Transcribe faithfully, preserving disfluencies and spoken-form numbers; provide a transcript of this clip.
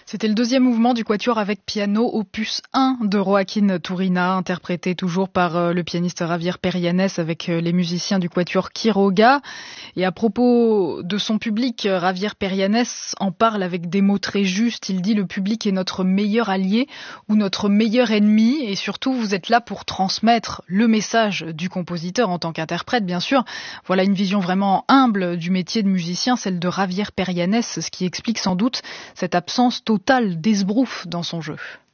C'était le deuxième mouvement du quatuor avec piano, opus un de Joaquín Turina, interprété toujours par le pianiste Javier Perianes avec les musiciens du quatuor Quiroga. Et à propos de son public, Javier Perianes en parle avec des mots très justes. Il dit: le public est notre meilleur allié ou notre meilleur ennemi, et surtout vous êtes là pour transmettre le message du compositeur en tant qu'interprète, bien sûr. Voilà une vision vraiment humble du métier de musicien, celle de Javier Perianes, ce qui explique sans doute cette absence totale d'esbrouf dans son jeu.